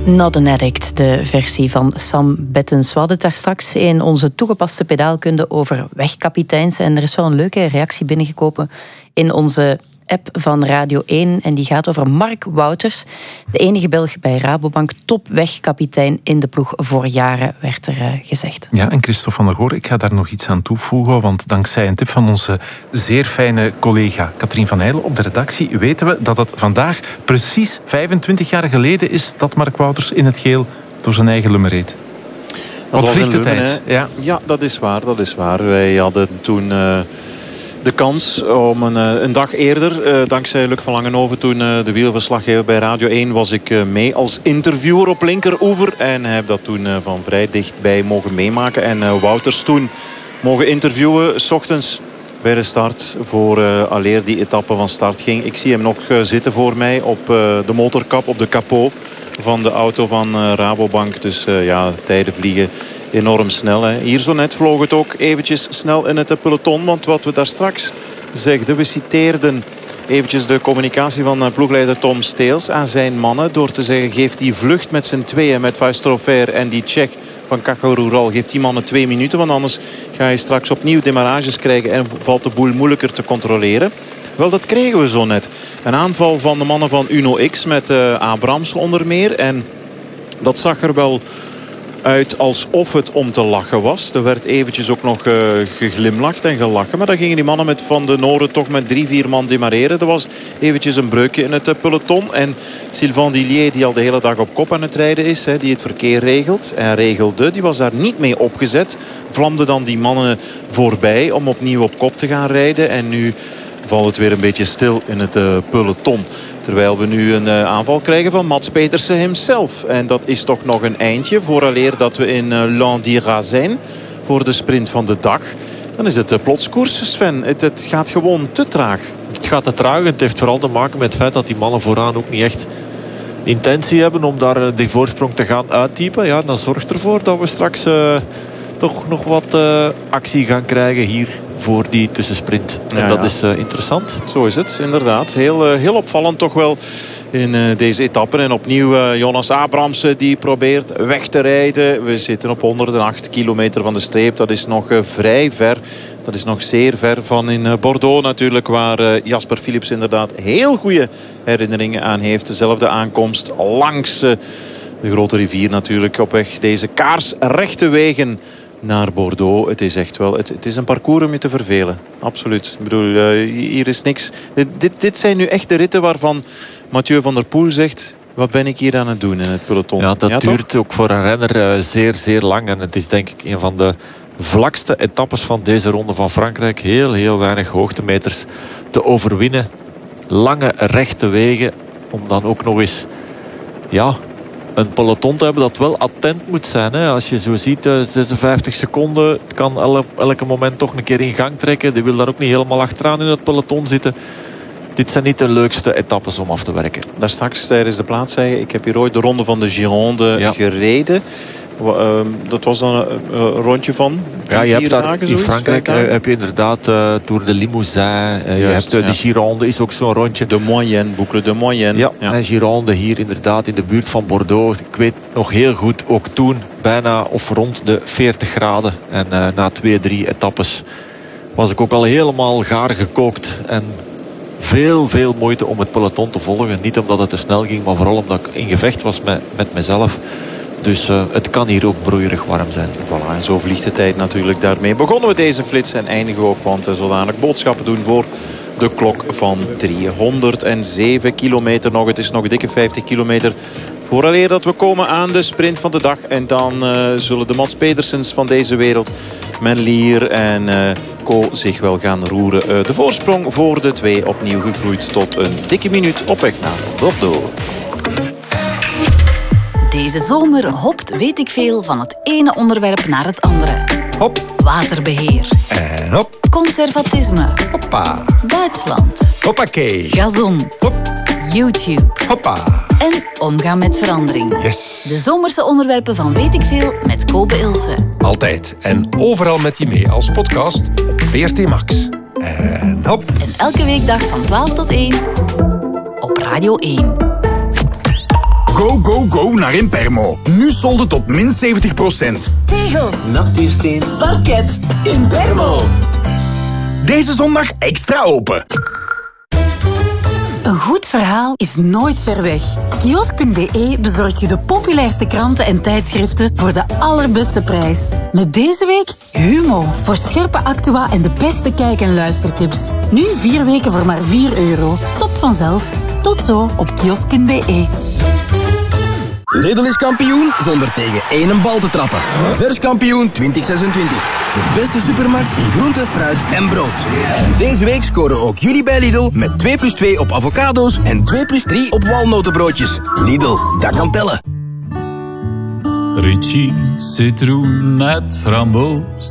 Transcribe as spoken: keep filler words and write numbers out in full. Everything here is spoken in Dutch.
Not an Addict, de versie van Sam Bettens. We hadden het daar straks in onze toegepaste pedaalkunde over wegkapiteins. En er is wel een leuke reactie binnengekomen in onze app van Radio één. En die gaat over Mark Wouters, de enige Belg bij Rabobank, topwegkapitein in de ploeg voor jaren, werd er uh, gezegd. Ja, en Christophe van der Goor, ik ga daar nog iets aan toevoegen, want dankzij een tip van onze zeer fijne collega Katrien van Eijlen op de redactie weten we dat het vandaag precies vijfentwintig jaar geleden is dat Mark Wouters in het geel door zijn eigen Lummer reed. Wat vliegt de tijd. Ja. ja, dat is waar, dat is waar. Wij hadden toen Uh... de kans om een, een dag eerder, uh, dankzij Luc van Langenhoven, toen uh, de wielverslaggever bij Radio één, was ik uh, mee als interviewer op linkeroever. En heb dat toen uh, van vrij dichtbij mogen meemaken. En uh, Wouters toen mogen interviewen, 's ochtends bij de start, voor uh, aleer die etappe van start ging. Ik zie hem nog uh, zitten voor mij op uh, de motorkap, op de capot van de auto van uh, Rabobank. Dus uh, ja, tijden vliegen enorm snel. Hè. Hier zo net vloog het ook eventjes snel in het peloton. Want wat we daar straks zegden, we citeerden eventjes de communicatie van ploegleider Tom Steels aan zijn mannen. Door te zeggen, geef die vlucht met z'n tweeën, met Weistrofer en die Tsjech van Caja Rural. Geef die mannen twee minuten, want anders ga je straks opnieuw demarages krijgen en valt de boel moeilijker te controleren. Wel, dat kregen we zo net. Een aanval van de mannen van Uno X met uh, Abrams onder meer. En dat zag er wel uit alsof het om te lachen was. Er werd eventjes ook nog uh, geglimlacht en gelachen. Maar dan gingen die mannen met Van den Noren toch met drie, vier man demareren. Er was eventjes een breukje in het uh, peloton. En Sylvain Dillier, die al de hele dag op kop aan het rijden is, hè, die het verkeer regelt en regelde, die was daar niet mee opgezet. Vlamde dan die mannen voorbij om opnieuw op kop te gaan rijden. En nu valt het weer een beetje stil in het uh, peloton. Terwijl we nu een uh, aanval krijgen van Mats Petersen hemzelf. En dat is toch nog een eindje. Vooraleer dat we in uh, Landiras zijn voor de sprint van de dag. Dan is het uh, plots koers, Sven. Het, het gaat gewoon te traag. Het gaat te traag. Het heeft vooral te maken met het feit dat die mannen vooraan ook niet echt intentie hebben om daar uh, die voorsprong te gaan uittypen. Ja, dat zorgt ervoor dat we straks uh, toch nog wat uh, actie gaan krijgen hier voor die tussensprint. En ja, dat ja. is uh, interessant. Zo is het, inderdaad. Heel, uh, heel opvallend toch wel in uh, deze etappe. En opnieuw uh, Jonas Abramsen die probeert weg te rijden. We zitten op honderdacht kilometer van de streep. Dat is nog uh, vrij ver. Dat is nog zeer ver van in uh, Bordeaux natuurlijk. Waar uh, Jasper Philips inderdaad heel goede herinneringen aan heeft. Dezelfde aankomst langs uh, de grote rivier natuurlijk. Op weg deze kaarsrechte wegen naar Bordeaux. Het is echt wel, het, het is een parcours om je te vervelen. Absoluut. Ik bedoel, uh, hier is niks. Dit, dit zijn nu echt de ritten waarvan Mathieu van der Poel zegt, wat ben ik hier aan het doen in het peloton? Ja, dat ja, duurt toch? ook voor een renner uh, zeer, zeer lang. En het is denk ik een van de vlakste etappes van deze ronde van Frankrijk. Heel, heel weinig hoogtemeters te overwinnen. Lange, rechte wegen. Om dan ook nog eens, ja, een peloton te hebben dat wel attent moet zijn. Hè. Als je zo ziet, uh, zesenvijftig seconden. Het kan elke, elke moment toch een keer in gang trekken. Die wil daar ook niet helemaal achteraan in het peloton zitten. Dit zijn niet de leukste etappes om af te werken. Daar straks tijdens de plaats zei je, ik heb hier ooit de ronde van de Gironde ja. gereden. Uh, dat was dan een, een rondje van ja, je hebt daar dagen, in zoiets, Frankrijk uh, heb je inderdaad uh, Tour de Limousin. Uh, Juist, je hebt uh, ja. de Gironde is ook zo'n rondje. De Moyenne, Boucle de Moyenne. Ja, ja. En Gironde hier inderdaad in de buurt van Bordeaux. Ik weet nog heel goed, ook toen bijna of rond de veertig graden. En uh, na twee, drie etappes was ik ook al helemaal gaar gekookt. En veel, veel moeite om het peloton te volgen. Niet omdat het te snel ging, maar vooral omdat ik in gevecht was met, met mezelf. Dus uh, het kan hier ook broeierig warm zijn. Voilà, en zo vliegt de tijd natuurlijk daarmee. Begonnen we deze flits en eindigen we ook, want uh, zodanig boodschappen doen voor de klok van driehonderdzeven kilometer nog. Het is nog dikke vijftig kilometer vooraleer dat we komen aan de sprint van de dag. En dan uh, zullen de Mats Pedersens van deze wereld, Menlier en uh, Co zich wel gaan roeren. Uh, de voorsprong voor de twee opnieuw gegroeid tot een dikke minuut op weg naar Bordeaux. Deze zomer hopt weet ik veel van het ene onderwerp naar het andere. Hop. Waterbeheer. En hop. Conservatisme. Hoppa. Duitsland. Hoppakee. Gazon. Hop. YouTube. Hoppa. En omgaan met verandering. Yes. De zomerse onderwerpen van weet ik veel met Kobe Ilse. Altijd en overal met je mee als podcast op V R T Max. En hop. En elke weekdag van twaalf tot één op Radio één. Go, go, go naar Impermo. Nu solden tot min zeventig procent. Tegels, natuursteen, parket, Impermo. Deze zondag extra open. Een goed verhaal is nooit ver weg. Kiosk punt b e bezorgt je de populairste kranten en tijdschriften voor de allerbeste prijs. Met deze week Humo, voor scherpe actua en de beste kijk- en luistertips. Nu vier weken voor maar vier euro. Stopt vanzelf. Tot zo op kiosk punt b e. Lidl is kampioen zonder tegen één bal te trappen. Vers kampioen twintig zesentwintig. De beste supermarkt in groente, fruit en brood. En deze week scoren ook jullie bij Lidl met twee plus twee op avocado's en twee plus drie op walnotenbroodjes. Lidl, dat kan tellen. Ritchie, citroen met framboos.